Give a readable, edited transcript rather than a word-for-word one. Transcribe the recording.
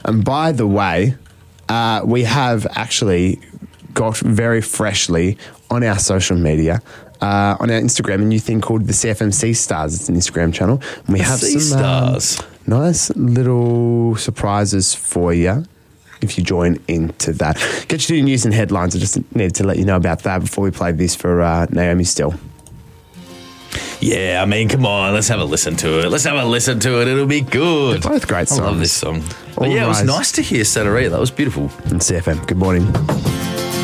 And by the way, we have actually got very freshly on our social media, on our Instagram, a new thing called the CFMC Stars. It's an Instagram channel. And we have some Stars. Nice little surprises for you if you join into that. Get you to news and headlines. I just needed to let you know about that before we play this for Naomi Still. Yeah, I mean, come on, let's have a listen to it. It'll be good. Both great songs. I love this song. But yeah, it was nice to hear Santeria. That was beautiful. And CFM, good morning.